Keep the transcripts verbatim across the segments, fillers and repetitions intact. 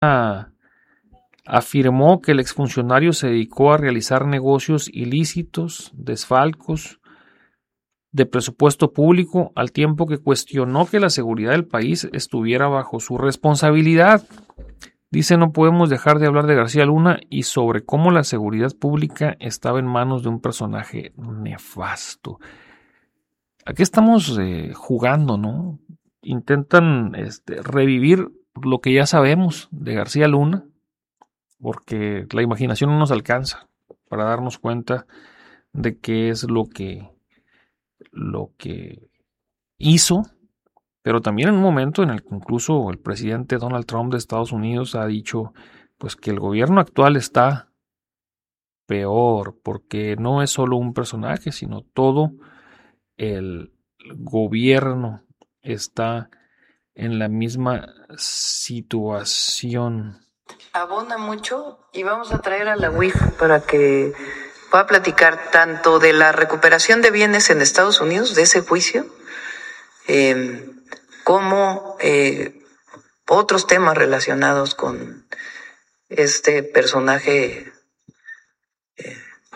afirmó que el exfuncionario se dedicó a realizar negocios ilícitos, desfalcos de presupuesto público, al tiempo que cuestionó que la seguridad del país estuviera bajo su responsabilidad. Dice: no podemos dejar de hablar de García Luna y sobre cómo la seguridad pública estaba en manos de un personaje nefasto. Aquí estamos eh, jugando, ¿no? Intentan este, revivir lo que ya sabemos de García Luna, porque la imaginación no nos alcanza para darnos cuenta de qué es lo que, lo que hizo, pero también en un momento en el que incluso el presidente Donald Trump de Estados Unidos ha dicho pues que el gobierno actual está peor, porque no es solo un personaje, sino todo el gobierno está en la misma situación. Abona mucho y vamos a traer a la U I F para que pueda platicar tanto de la recuperación de bienes en Estados Unidos, de ese juicio, eh, como eh, otros temas relacionados con este personaje, eh,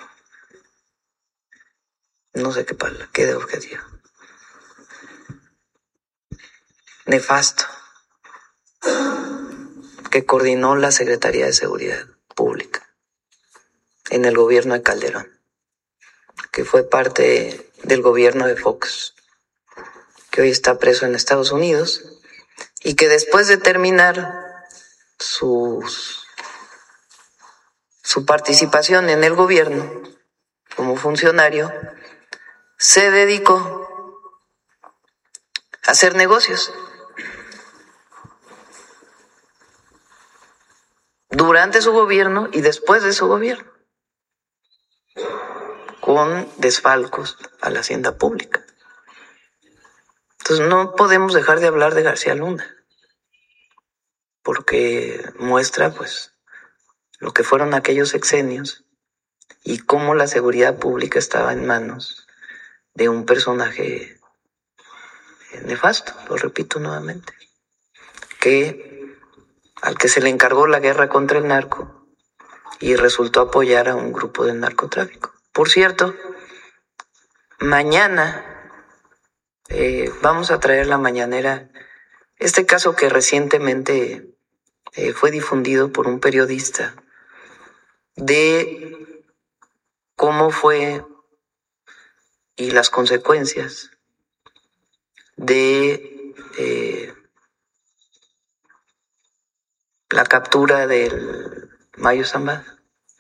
no sé qué palabra, qué de objetivo, nefasto, que coordinó la Secretaría de Seguridad Pública en el gobierno de Calderón, que fue parte del gobierno de Fox, que hoy está preso en Estados Unidos y que después de terminar sus, su participación en el gobierno como funcionario, se dedicó a hacer negocios. Durante su gobierno y después de su gobierno, con desfalcos a la hacienda pública. Entonces no podemos dejar de hablar de García Luna, porque muestra pues lo que fueron aquellos sexenios y cómo la seguridad pública estaba en manos de un personaje nefasto, lo repito nuevamente, que al que se le encargó la guerra contra el narco y resultó apoyar a un grupo de narcotráfico. Por cierto, mañana eh, vamos a traer la mañanera este caso que recientemente eh, fue difundido por un periodista de cómo fue y las consecuencias de eh, la captura del Mayo Zambada.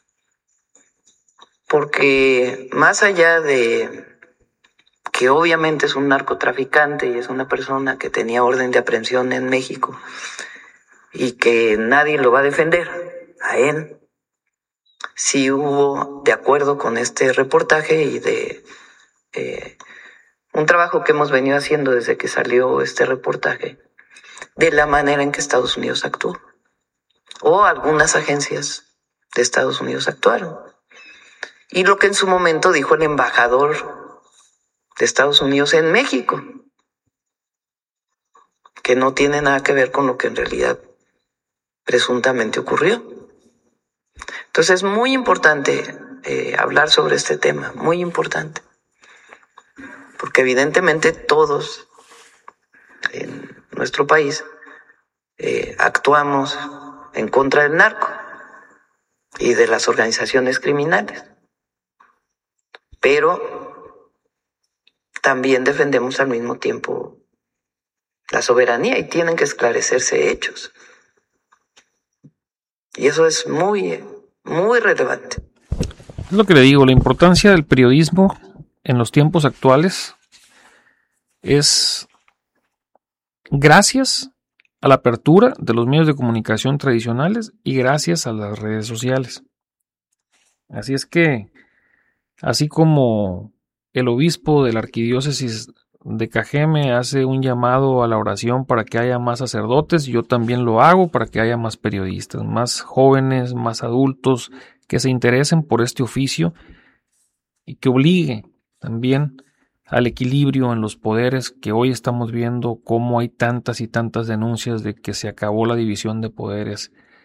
Porque más allá de que obviamente es un narcotraficante y es una persona que tenía orden de aprehensión en México y que nadie lo va a defender a él, sí hubo, de acuerdo con este reportaje y de eh, un trabajo que hemos venido haciendo desde que salió este reportaje, de la manera en que Estados Unidos actuó, o algunas agencias de Estados Unidos actuaron. Y lo que en su momento dijo el embajador de Estados Unidos en México, que no tiene nada que ver con lo que en realidad presuntamente ocurrió. Entonces es muy importante eh, hablar sobre este tema, muy importante, porque evidentemente todos en nuestro país eh, actuamos en contra del narco y de las organizaciones criminales, pero también defendemos al mismo tiempo la soberanía y tienen que esclarecerse hechos. Y eso es muy, muy relevante. Es lo que le digo, la importancia del periodismo en los tiempos actuales es gracias a la apertura de los medios de comunicación tradicionales y gracias a las redes sociales. Así es que, así como el obispo de la arquidiócesis de Cajeme hace un llamado a la oración para que haya más sacerdotes, yo también lo hago para que haya más periodistas, más jóvenes, más adultos que se interesen por este oficio y que obligue también al equilibrio en los poderes, que hoy estamos viendo cómo hay tantas y tantas denuncias de que se acabó la división de poderes